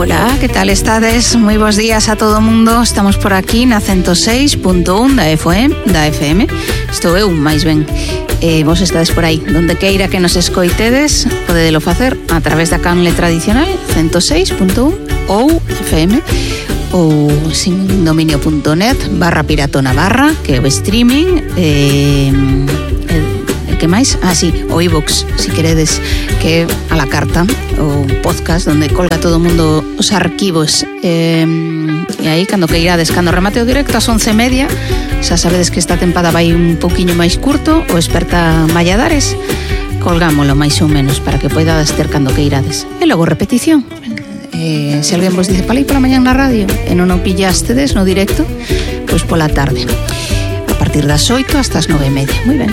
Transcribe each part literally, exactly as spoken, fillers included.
Ola, que tal estades? Moi bons días a todo o mundo. Estamos por aquí na ciento seis punto uno da F M, da F M. Estou eu, máis ben. Eh, vos estades por aí. Donde queira que nos escoitedes, podedelo facer a través da canle tradicional ciento seis punto uno ou F M ou sindominio.net barra piratona barra, que é o streaming. Eh, que máis? Ah, sí, o iVoox, si queredes, que é a la carta, o podcast onde colga todo o mundo os arquivos. Eh, e aí, cando que irades, cando remate o directo ás once e media, xa sabedes que esta tempada vai un pouquiño máis curto, o Experta Valladares, colgámolo máis ou menos para que poidades ter cando que irades. E logo repetición. Eh, se alguén vos dice, palei pola mañan na radio, e non o pillastedes no directo, pois pola tarde. A partir das oito hasta as nove e media. Moi ben.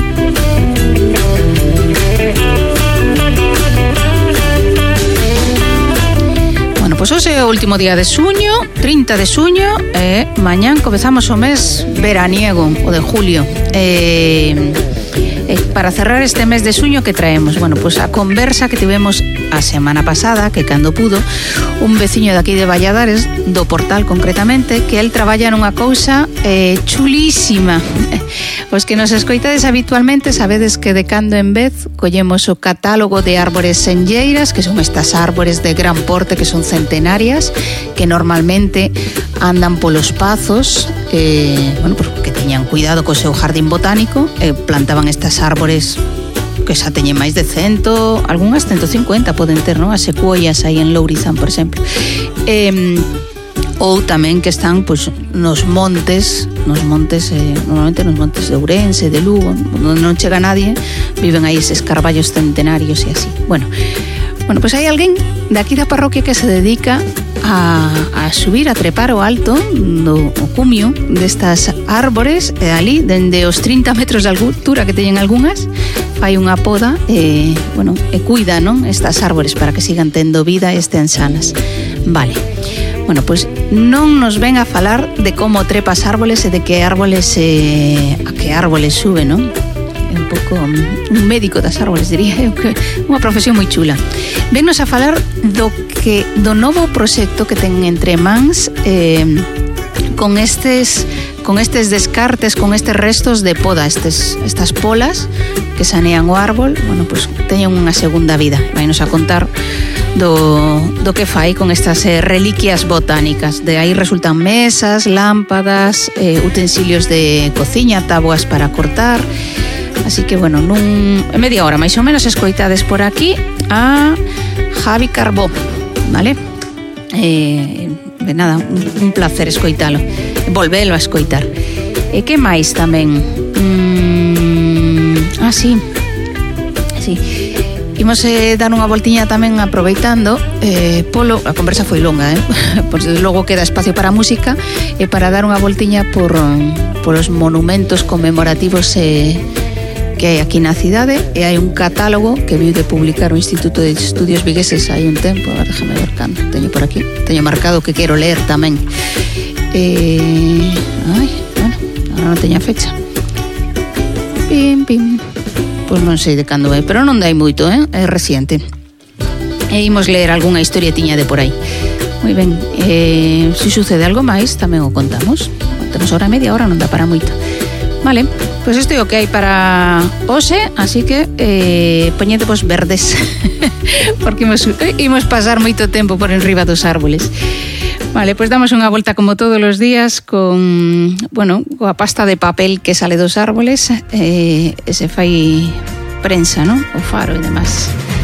Bueno, pois hoxe é o último día de xuño, trinta de xuño, e mañán comezamos o mes veraniego, o de julio. E, e para cerrar este mes de xuño, que traemos? Bueno, pois a conversa que tivemos a semana pasada, que cando pudo, un veciño de aquí de Valladares, do Portal concretamente, que el traballa nunha cousa eh, chulísima. Os que nos escoitades habitualmente sabedes que de cando en vez collemos o catálogo de árbores senlleiras, que son estas árbores de gran porte que son centenarias, que normalmente andan polos pazos, eh, bueno, porque teñan cuidado co seu jardín botánico, e eh, plantaban estas árbores que xa teñen máis de cento, algunhas ciento cincuenta poden ter, non? As secuoias aí en Lourizán, por exemplo. Eh, ou tamén que están pois nos montes, nos montes, eh, normalmente nos montes de Ourense, de Lugo, onde non chega nadie, viven aí eses carballos centenarios e así. Bueno, bueno, pois hai alguén de aquí da parroquia que se dedica a, a subir, a trepar o alto do o cumio destas árbores, e ali, dende os trinta metros de altura que teñen algunhas, fai unha poda e, bueno, e cuida, non, estas árbores para que sigan tendo vida e estén sanas. Vale. Bueno, pois non nos ven a falar de como trepa as árboles e de que árboles eh, a que árboles sube, non? É un pouco un médico das árboles, diría eu, que unha profesión moi chula. Vennos a falar do que do novo proxecto que ten entre mans eh, con estes con estes descartes, con estes restos de poda, estes, estas polas que sanean o árbol, bueno, pois teñen unha segunda vida. Vainos a contar do, do que fai con estas eh, reliquias botánicas. De aí resultan mesas, lámpadas, eh, utensilios de cociña, tabuas para cortar. Así que, bueno, nun en media hora máis ou menos escoitades por aquí a Javi Carbó, vale? Eh, de nada, un, un placer escoitalo, volvelo a escoitar. E que máis tamén? Mm, ah, sí, sí. Imos eh, dar unha voltiña tamén aproveitando eh, polo, a conversa foi longa, eh? Pois logo queda espacio para música e para dar unha voltiña por, por os monumentos conmemorativos eh, que hai aquí na cidade, e hai un catálogo que viu de publicar o Instituto de Estudios Vigueses hai un tempo. A ver, déjame ver cando teño por aquí, teño marcado que quero ler tamén. Eh, ai, bueno, agora non teño a fecha. Pim, pim. Pois non sei de cando é, pero non dai moito, eh? É reciente. E imos ler algunha historietiña de por aí. Moi ben, eh, se sucede algo máis tamén o contamos. Temos hora e media, hora non dá para moito. Vale, pois isto é o que hai para hoxe, así que eh, poñete vos verdes porque imos, imos pasar moito tempo por enriba dos árboles. Vale, pois damos unha volta como todos os días con, bueno, coa pasta de papel que sale dos árboles eh, e se fai prensa, non? O faro e demás.